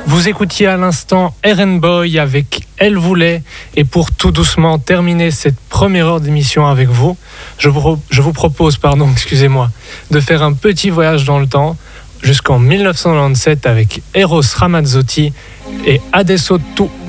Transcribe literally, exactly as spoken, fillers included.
Vous écoutiez à l'instant Eren Boy avec Elle voulait. Et pour tout doucement terminer cette première heure d'émission avec vous, je vous, je vous propose, pardon, excusez-moi, de faire un petit voyage dans le temps jusqu'en dix-neuf cent quatre-vingt-dix-sept avec Eros Ramazzotti et Adesso Tu.